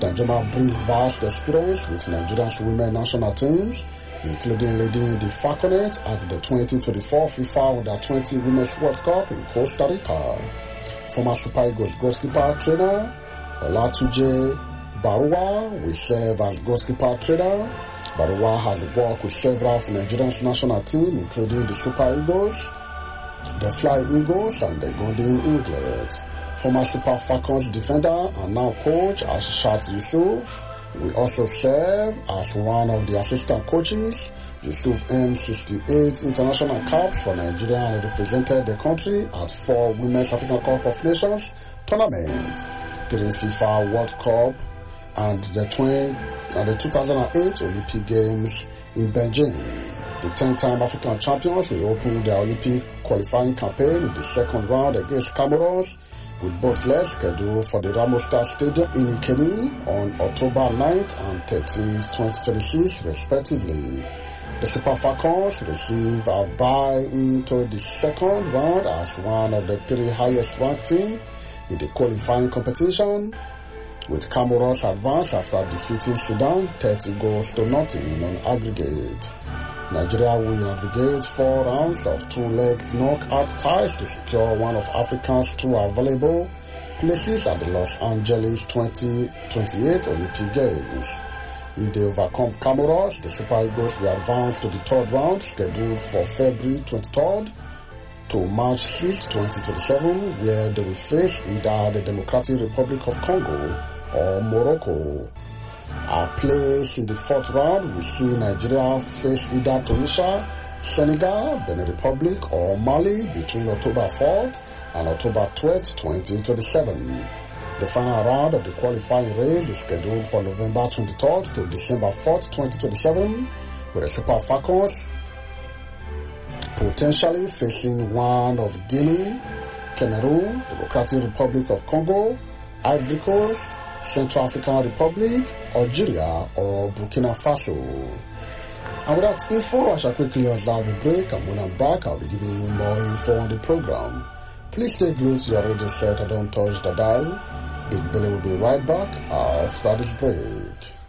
Danjuma brings vast experience with Nigeria's women national teams, including leading the Falconets at the 2024 FIFA Under-20 Women's World Cup in Costa Rica. Former Super Eagles goalkeeper trainer Olatunji Baruwa will serve as goalkeeper trainer. Baruwa has worked with several of Nigeria's national team, including the Super Eagles, the Flying Eagles, and the Golden Eaglets. Former Super Falcons defender and now coach Asishat Yusuf will also serve as one of the assistant coaches. Yusuf earned 68 international caps for Nigeria and represented the country at 4 Women's African Cup of Nations tournaments, 3 FIFA World Cup, and the 2008 Olympic Games in Beijing. The 10-time African champions will open their Olympic qualifying campaign in the second round against Comoros, with both legs scheduled for the Ramos Star Stadium in Ikeni on October 9th and 13th, 2026, respectively. The Super Falcons receive a bye into the second round as one of the 3 highest-ranked teams in the qualifying competition, with Comoros advance after defeating Sudan 30-0 on aggregate. Nigeria will navigate 4 rounds of 2-leg knockout ties to secure one of Africa's 2 available places at the Los Angeles 2028 Olympic Games. If they overcome Comoros, the Super Eagles will advance to the 3rd round, scheduled for February 23rd to March 6, 2027, where they will face either the Democratic Republic of Congo or Morocco. Our place in the 4th round will see Nigeria face either Tunisia, Senegal, Benin Republic, or Mali between October 4th and October 12th, 2027. The final round of the qualifying race is scheduled for November 23rd to December 4th, 2027, with the Super Falcons potentially facing one of Guinea, Cameroon, Democratic Republic of Congo, Ivory Coast, Central African Republic, Algeria, or Burkina Faso. And with that info, I shall quickly observe a break, and when I'm back, I'll be giving you more info on the program. Please stay glued to your radio set and don't touch the dial. Big Billy will be right back after this break.